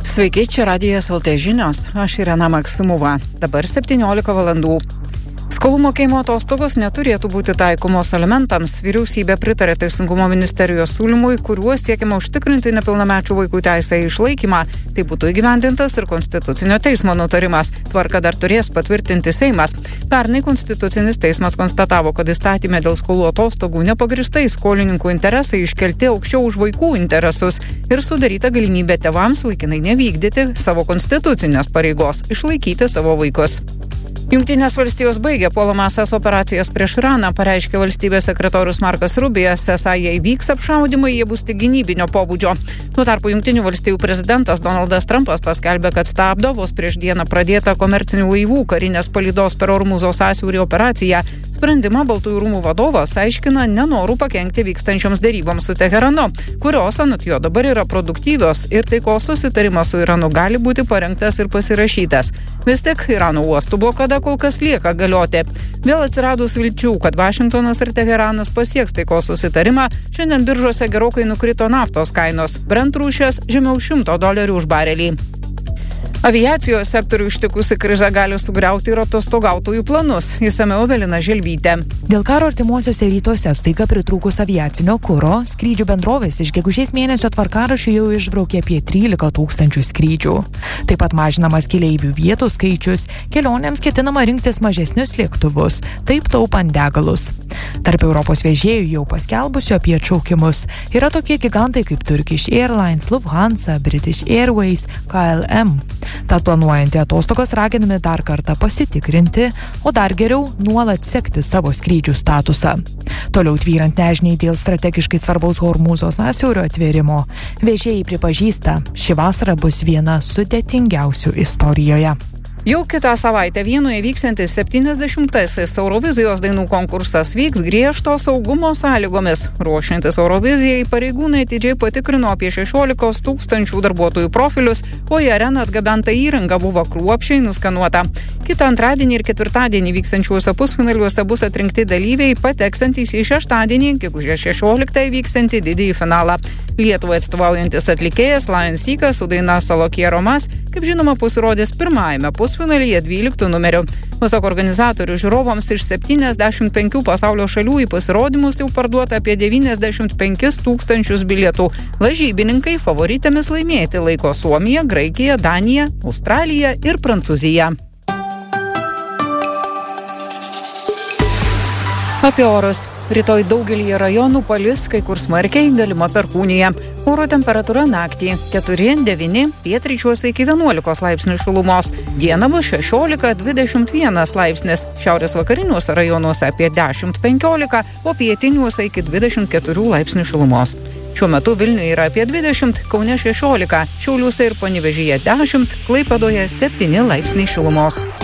Sveiki, čia Radijas LT žinios. Aš Irena Maksimova. Dabar 17 valandų. Skolų mokėjimo atostogos neturėtų būti taikomos alimentams. Vyriausybė pritarė Teisingumo ministerijos siūlymui, kuriuo siekiama užtikrinti nepilnamečių vaikų teisę į išlaikymą. Tai būtų įgyvendintas ir Konstitucinio teismo nutarimas. Tvarką dar turės patvirtinti Seimas. Pernai Konstitucinis teismas konstatavo, kad įstatyme dėl skolų atostogų nepagristai skolininkų interesai iškelti aukščiau už vaikų interesus ir sudaryta galimybė tėvams laikinai nevykdyti savo konstitucinės pareigos – išlaikyti savo vaikus. Jungtinės valstijos baigė puolamąsias operacijas prieš Iraną, pareiškė valstybės sekretorius Markas Rubijas, esą jei vyks apšaudymai, jie bus tik gynybinio pobūdžio. Tuo tarpu Jungtinių valstijų prezidentas Donaldas Trumpas paskelbė, kad stabdo vos prieš dieną pradėtą komercinių laivų karinės palydos per Ormuzo sąsiaurį operaciją. Sprendimą Baltųjų rūmų vadovas aiškina nenorų pakenkti vykstančioms deryboms su Teheranu, kurios anot jo dabar yra produktyvios ir taikos susitarimas su Iranu gali būti parengtas ir pasirašytas. Vis tik Irano uostų blokada kol kas lieka galioti. Vėl atsiradus vilčių, kad Vašingtonas ir Teheranas pasieks taikos susitarimą, šiandien biržose gerokai nukrito naftos kainos. Brent rūšės žemiau $100 už barelį. Aviacijos sektorių ištikusi krizė gali sugriauti ir atostogautojų planus. Išsamiau Evelina Želvytė. Dėl karo artimuosiuose rytuose staiga pritrūkus aviacinio kuro, skrydžių bendrovės iš gegužės mėnesio tvarkaraščių jau išbraukė apie 13 000 skrydžių. Taip pat mažinamas keleivių vietų skaičius, kelionėms ketinama rinktis mažesnius lėktuvus, taip taupant degalus. Tarp Europos vežėjų jau paskelbusių apie atšaukimus yra tokie gigantai kaip Turkish Airlines, Lufthansa, British Airways, KLM. Tad planuojantį atostogas raginami dar kartą pasitikrinti, o dar geriau nuolat sekti savo skrydžių statusą. Toliau tvyrant nežiniai dėl strategiškai svarbaus Ormuzo sąsiaurio atvėrimo, vežėjai pripažįsta, ši vasara bus viena sudėtingiausių istorijoje. Jau kitą savaitę Vienoje vyksiantis 70-asis Eurovizijos dainų konkursas vyks griežto saugumo sąlygomis. Ruošiantis Eurovizijai, pareigūnai atidžiai patikrino apie 16 000 darbuotojų profilius, o į areną atgabenta įranga buvo kruopščiai nuskanuota. Kitą antradienį ir ketvirtadienį vykstančiuose pusfinaliuose bus atrinkti dalyviai, pateksantys į šeštadienį, gegužės 16 vyksiantį didįjį finalą. Lietuvai atstovaujantis atlikėjas Lion Seekas su daina Salokė Romas, kaip žinoma, pasirodys pirmajame pusfinalyje 12 numeriu. Pasak organizatorių, žiūrovams iš 75 pasaulio šalių į pasirodymus jau parduota apie 95 000 bilietų. Lažybininkai favoritėmis laimėti laiko Suomiją, Graikiją, Daniją, Australiją ir Prancūziją. Apie orus. Rytoj daugelį rajonų palis, kai kur smarkiai, galima perkūnija. Oro temperatūra naktį 4-9, pietryčiuose iki 11 laipsnių šilumos. Dieną bus 16-21 laipsnis, šiaurės vakariniuose rajonuose apie 10-15, o pietiniuose iki 24 laipsnių šilumos. Šiuo metu Vilniuje yra apie 20, Kaune 16, Šiauliuose ir Panevėžyje 10, Klaipėdoje 7 laipsniai šilumos.